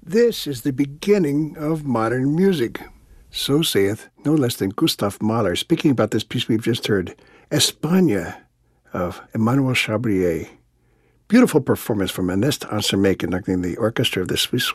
This is the beginning of modern music. So saith no less than Gustav Mahler, speaking about this piece we've just heard, España, of Emmanuel Chabrier. Beautiful performance from Ernest Ansermet conducting the orchestra of the Swiss